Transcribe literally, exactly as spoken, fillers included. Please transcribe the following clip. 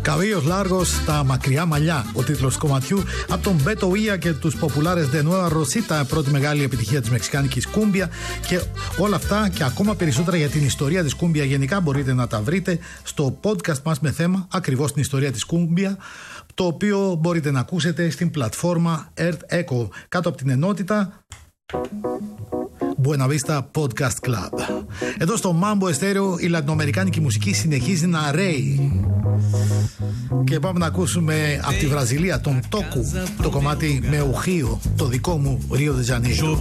Cabellos Largos, τα μακριά μαλλιά, ο τίτλος του κομματιού από τον Beto Villa και τους Populares de Nueva Rosita, πρώτη μεγάλη επιτυχία της μεξικάνικης κούμπια. Και όλα αυτά και ακόμα περισσότερα για την ιστορία της κούμπια γενικά μπορείτε να τα βρείτε στο podcast μας με θέμα ακριβώς την ιστορία της κούμπια, το οποίο μπορείτε να ακούσετε στην πλατφόρμα Earth Echo κάτω από την ενότητα Buena Vista Podcast Club. Εδώ στο Mambo Estéreo η λατινοαμερικάνικη μουσική συνεχίζει να ρέει. Και πάμε να ακούσουμε από τη Βραζιλία τον Τόκου, το κομμάτι με ουχείο, το δικό μου Ρίο Ντε Τζανέιρο.